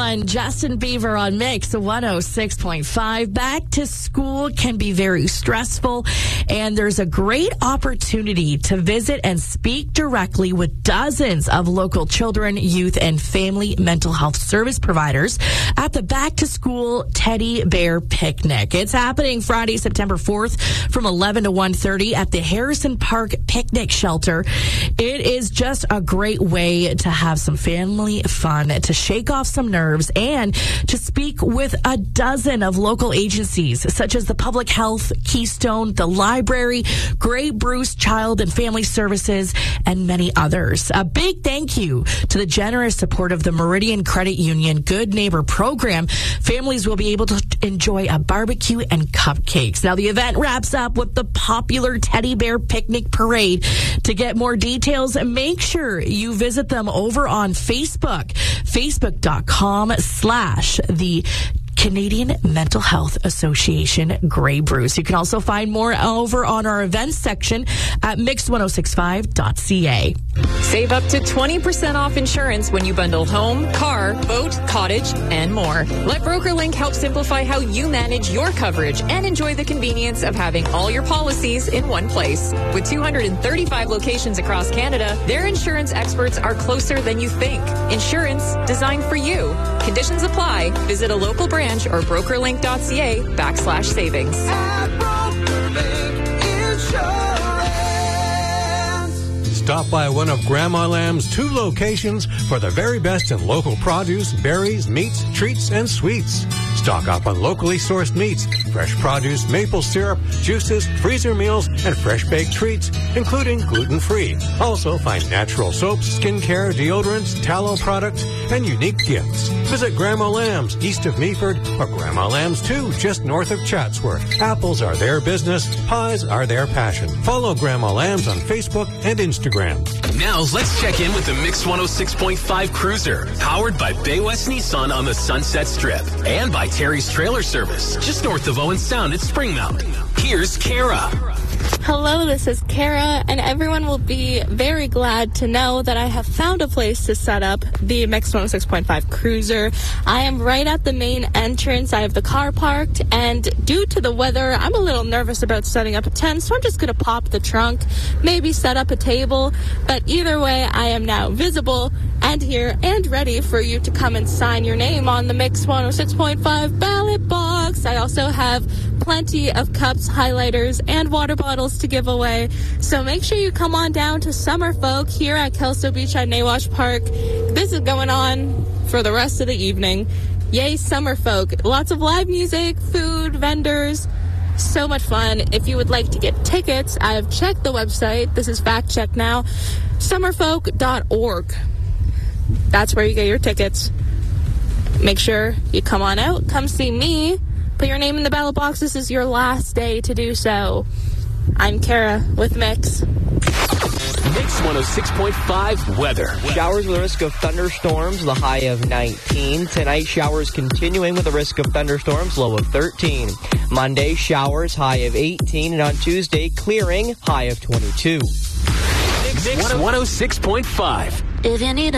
everyone. Justin Bieber on Mix 106.5. Back to school can be very stressful, and there's a great opportunity to visit and speak directly with dozens of local children, youth, and family mental health service providers at the Back to School Teddy Bear Picnic. It's happening Friday, September 4th from 11 to 1:30 at the Harrison Park Picnic Shelter. It is just a great way to have some family fun, to shake off some nerves, and to speak with a dozen of local agencies such as the Public Health, Keystone, the Library, Grey Bruce Child and Family Services, and many others. A big thank you to the generous support of the Meridian Credit Union Good Neighbor Program. Families will be able to enjoy a barbecue and cupcakes. Now, the event wraps up with the popular Teddy Bear Picnic Parade. To get more details, make sure you visit them over on Facebook, facebook.com/the Canadian Mental Health Association Grey Bruce. You can also find more over on our events section at mix1065.ca. Save up to 20% off insurance when you bundle home, car, boat, cottage, and more. Let BrokerLink help simplify how you manage your coverage and enjoy the convenience of having all your policies in one place. With 235 locations across Canada, their insurance experts are closer than you think. Insurance designed for you. Conditions apply. Visit a local branch or brokerlink.ca/savings. Stop by one of Grandma Lamb's 2 locations for the very best in local produce, berries, meats, treats, and sweets. Stock up on locally sourced meats, fresh produce, maple syrup, juices, freezer meals, and fresh baked treats, including gluten-free. Also find natural soaps, skincare, deodorants, tallow products, and unique gifts. Visit Grandma Lamb's east of Meaford or Grandma Lamb's 2 just north of Chatsworth. Apples are their business. Pies are their passion. Follow Grandma Lamb's on Facebook and Instagram. Now let's check in with the Mix 106.5 Cruiser, powered by Bay West Nissan on the Sunset Strip and by Terry's Trailer Service, just north of Owen Sound at Springmount. Here's Kara. Hello, this is Kara, and everyone will be very glad to know that I have found a place to set up the Mix 106.5 Cruiser. I am right at the main entrance. I have the car parked, and due to the weather, I'm a little nervous about setting up a tent, so I'm just going to pop the trunk, maybe set up a table. But either way, I am now visible and here and ready for you to come and sign your name on the Mix 106.5 ballot box. I also have plenty of cups, highlighters, and water bottles to give away. So make sure you come on down to Summerfolk here at Kelso Beach at Nawash Park. This is going on for the rest of the evening. Yay, Summerfolk. Lots of live music, food, vendors. So much fun. If you would like to get tickets, I have checked the website. This is fact check now. Summerfolk.org. That's where you get your tickets. Make sure you come on out. Come see me. Put your name in the ballot box. This is your last day to do so. I'm Kara with Mix. Mix 106.5 weather. Showers with a risk of thunderstorms, the high of 19. Tonight, showers continuing with a risk of thunderstorms, low of 13. Monday, showers, high of 18. And on Tuesday, clearing, high of 22. Mix 106.5. If you need